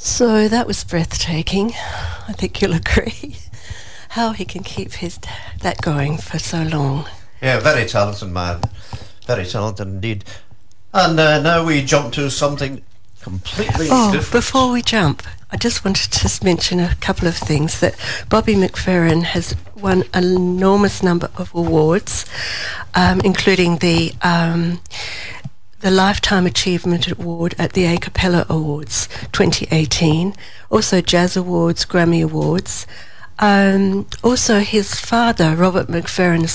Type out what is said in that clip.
So that was breathtaking. I think you'll agree. How he can keep that going for so long. Yeah, very talented man. Very talented indeed. And now we jump to something completely different. Before we jump, I just wanted to mention a couple of things. That Bobby McFerrin has won an enormous number of awards, including the Lifetime Achievement Award at the A Cappella Awards 2018, also Jazz Awards, Grammy Awards. Also his father, Robert McFerrin,